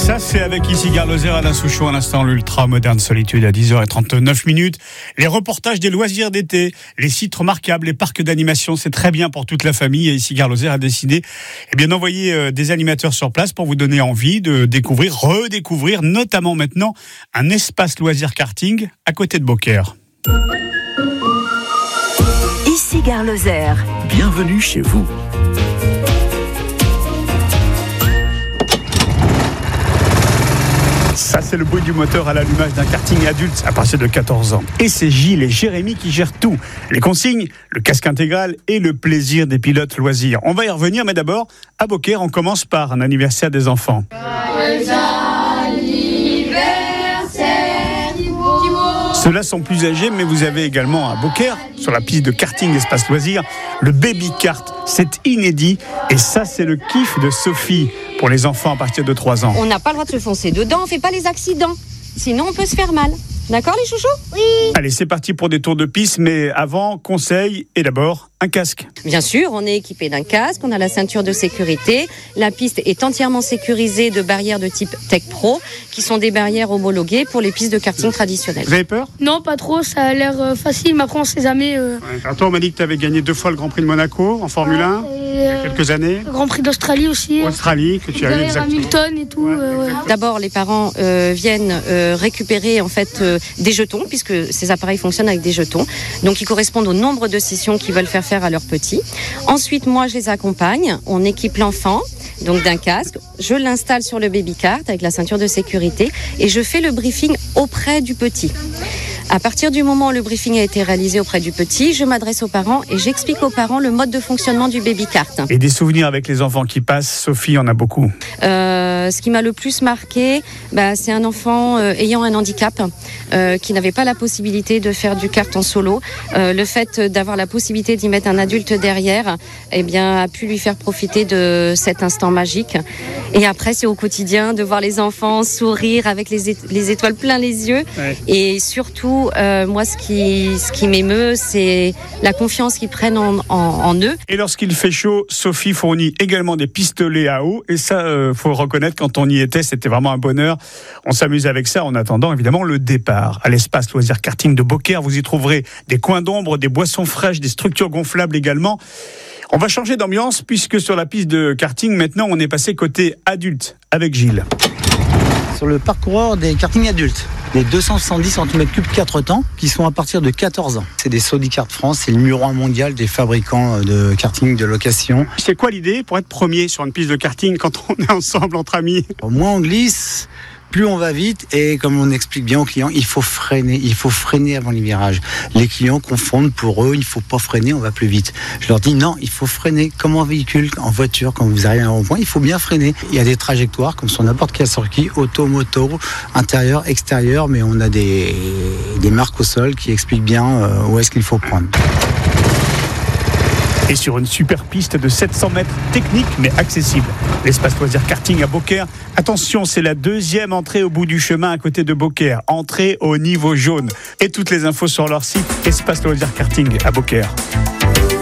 Ça, c'est avec ici Gare Lozère, Alain Souchon, à l'instant, l'ultra moderne solitude à 10h39. Les reportages des loisirs d'été, les sites remarquables, les parcs d'animation, c'est très bien pour toute la famille. Et ici Gare Lozère a décidé d'envoyer des animateurs sur place pour vous donner envie de découvrir, redécouvrir, notamment maintenant, un espace loisir karting à côté de Beaucaire. Ici Gare Lozère. Bienvenue chez vous. Ça, c'est le bruit du moteur à l'allumage d'un karting adulte à partir de 14 ans. Et c'est Gilles et Jérémy qui gèrent tout. Les consignes, le casque intégral et le plaisir des pilotes loisirs. On va y revenir, mais d'abord, à Beaucaire, on commence par un anniversaire des enfants. Ceux-là sont plus âgés, mais vous avez également à Beaucaire, sur la piste de karting espace loisirs, le baby kart. C'est inédit et ça, c'est le kiff de Sophie pour les enfants à partir de 3 ans. On n'a pas le droit de se foncer dedans, on ne fait pas les accidents. Sinon, on peut se faire mal. D'accord, les chouchous ? Oui. Allez, c'est parti pour des tours de piste, mais avant, conseil et d'abord, un casque. Bien sûr, on est équipé d'un casque, on a la ceinture de sécurité. La piste est entièrement sécurisée de barrières de type Tech Pro, qui sont des barrières homologuées pour les pistes de karting traditionnelles. Vous avez peur ? Non, pas trop, ça a l'air facile, mais après on sait jamais. Alors toi, on m'a dit que tu avais gagné 2 fois le Grand Prix de Monaco en Formule 1, il y a quelques années. Le Grand Prix d'Australie aussi. Australie, que tu as eu Derrière exactement. Hamilton et tout. D'abord, les parents viennent récupérer en fait des jetons, puisque ces appareils fonctionnent avec des jetons. Donc, ils correspondent au nombre de sessions qu'ils veulent faire à leurs petits. Ensuite, moi, je les accompagne. On équipe l'enfant, donc d'un casque. Je l'installe sur le baby kart avec la ceinture de sécurité et je fais le briefing auprès du petit. À partir du moment où le briefing a été réalisé auprès du petit, je m'adresse aux parents et j'explique aux parents le mode de fonctionnement du baby kart. Et des souvenirs avec les enfants qui passent, Sophie en a beaucoup. Ce qui m'a le plus marqué, c'est un enfant ayant un handicap qui n'avait pas la possibilité de faire du kart en solo. Le fait d'avoir la possibilité d'y mettre un adulte derrière, a pu lui faire profiter de cet instant magique. Et après, c'est au quotidien de voir les enfants sourire avec les étoiles plein les yeux. Ouais. Et surtout, moi, ce qui m'émeut, c'est la confiance qu'ils prennent en eux. Et lorsqu'il fait chaud, Sophie fournit également des pistolets à eau. Et ça, faut reconnaître, quand on y était, c'était vraiment un bonheur. On s'amuse avec ça en attendant, évidemment, le départ. À l'espace loisir karting de Beaucaire, vous y trouverez des coins d'ombre, des boissons fraîches, des structures gonflables également. On va changer d'ambiance puisque sur la piste de karting, maintenant, on est passé côté adulte avec Gilles. Sur le parcoureur des kartings adultes, les 270 cm3 4 temps qui sont à partir de 14 ans. C'est des Sodi Kart France, c'est le numéro 1 mondial des fabricants de karting de location. C'est quoi l'idée pour être premier sur une piste de karting quand on est ensemble entre amis ? Moins on glisse, plus on va vite et comme on explique bien aux clients, il faut freiner avant les virages. Les clients confondent, pour eux, il ne faut pas freiner, on va plus vite. Je leur dis non, il faut freiner comme en véhicule, en voiture, quand vous arrivez à un rond-point, il faut bien freiner. Il y a des trajectoires comme sur n'importe quel circuit, auto, moto, intérieur, extérieur, mais on a des marques au sol qui expliquent bien où est-ce qu'il faut prendre. Et sur une super piste de 700 mètres, technique mais accessible. L'espace loisir karting à Beaucaire. Attention, c'est la 2e entrée au bout du chemin à côté de Beaucaire. Entrée au niveau jaune. Et toutes les infos sur leur site, Espace loisir karting à Beaucaire.